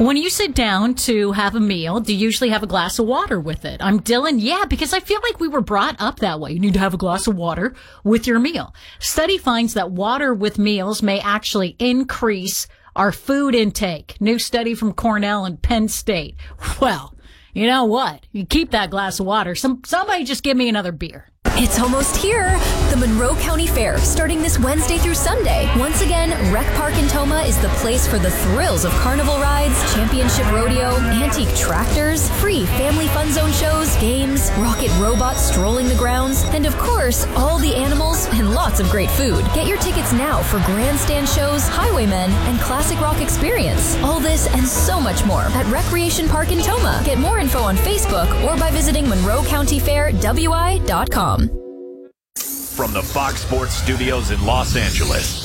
When you sit down to have a meal, do you usually have a glass of water with it? I'm Dylan. Yeah, because I feel like we were brought up that way. You need to have a glass of water with your meal. Study finds that water with meals may actually increase our food intake. New study from Cornell and Penn State. Well, you know what? You keep that glass of water. Somebody just give me another beer. It's almost here. The Monroe County Fair, starting this Wednesday through Sunday. Once again, Rec Park in Tomah is the place for the thrills of carnival rides, championship rodeo, antique tractors, free family fun zone shows, games, rocket robots strolling the grounds, and of course, all the animals and lots of great food. Get your tickets now for grandstand shows, highwaymen, and classic rock experience. All this and so much more at Recreation Park in Tomah. Get more info on Facebook or by visiting MonroeCountyFairWI.com. From the Fox Sports Studios in Los Angeles,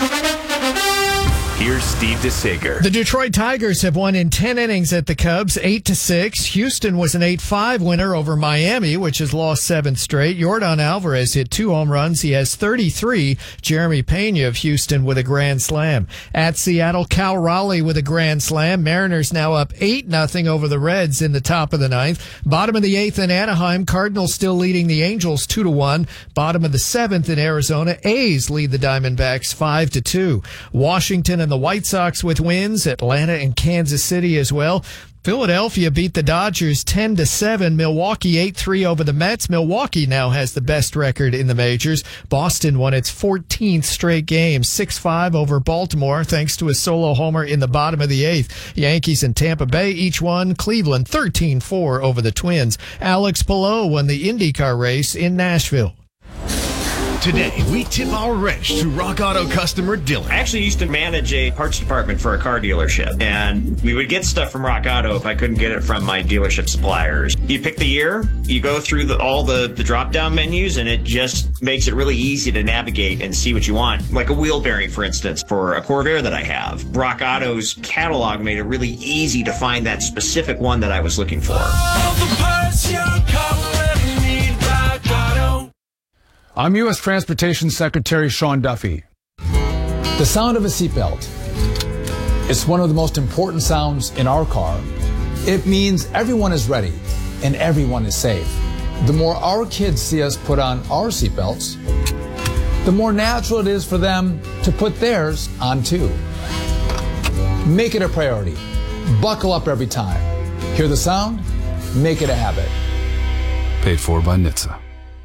here's Steve DeSager. The Detroit Tigers have won in 10 innings at the Cubs, 8-6. Houston was an 8-5 winner over Miami, which has lost 7 straight. Yordan Alvarez hit 2 home runs. He has 33. Jeremy Pena of Houston with a grand slam. At Seattle, Cal Raleigh with a grand slam. Mariners now up 8-0 over the Reds in the top of the 9th. Bottom of the 8th in Anaheim, Cardinals still leading the Angels 2-1. Bottom of the 7th in Arizona, A's lead the Diamondbacks 5-2. Washington and the White Sox with wins. Atlanta and Kansas City as well. Philadelphia beat the Dodgers 10-7. Milwaukee 8-3 over the Mets. Milwaukee now has the best record in the majors. Boston won its 14th straight game, 6-5 over Baltimore, thanks to a solo homer in the bottom of the 8th. Yankees and Tampa Bay each won. Cleveland 13-4 over the Twins. Alex Palou won the IndyCar race in Nashville. Today, we tip our wrench to Rock Auto customer Dylan. I actually used to manage a parts department for a car dealership, and we would get stuff from Rock Auto if I couldn't get it from my dealership suppliers. You pick the year, you go through all the drop-down menus, and it just makes it really easy to navigate and see what you want. Like a wheel bearing, for instance, for a Corvair that I have. Rock Auto's catalog made it really easy to find that specific one that I was looking for. I'm U.S. Transportation Secretary Sean Duffy. The sound of a seatbelt. It's one of the most important sounds in our car. It means everyone is ready and everyone is safe. The more our kids see us put on our seatbelts, the more natural it is for them to put theirs on too. Make it a priority. Buckle up every time. Hear the sound? Make it a habit. Paid for by NHTSA.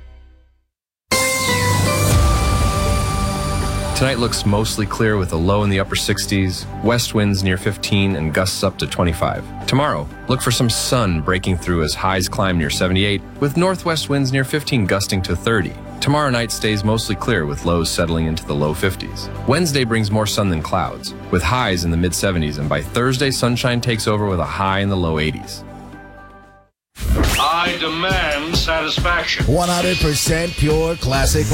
Tonight looks mostly clear with a low in the upper 60s, west winds near 15, and gusts up to 25. Tomorrow, look for some sun breaking through as highs climb near 78, with northwest winds near 15 gusting to 30. Tomorrow night stays mostly clear with lows settling into the low 50s. Wednesday brings more sun than clouds, with highs in the mid-70s, and by Thursday, sunshine takes over with a high in the low 80s. I demand satisfaction. 100% pure classic